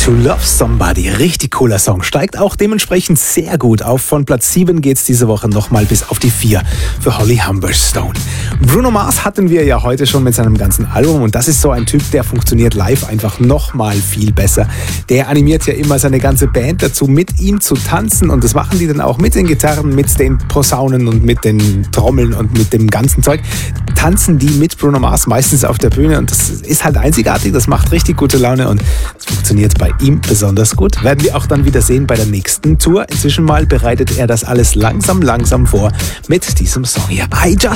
To Love Somebody, richtig cooler Song, steigt auch dementsprechend sehr gut auf. Von Platz 7 geht's diese Woche nochmal bis auf die 4 für Holly Humberstone. Bruno Mars hatten wir ja heute schon mit seinem ganzen Album und das ist so ein Typ, der funktioniert live einfach nochmal viel besser. Der animiert ja immer seine ganze Band dazu, mit ihm zu tanzen und das machen die dann auch mit den Gitarren, mit den Posaunen und mit den Trommeln und mit dem ganzen Zeug. Tanzen die mit Bruno Mars meistens auf der Bühne und das ist halt einzigartig, das macht richtig gute Laune und es funktioniert bei ihm besonders gut. Werden wir auch dann wieder sehen bei der nächsten Tour. Inzwischen mal bereitet er das alles langsam vor mit diesem Song hier. I Just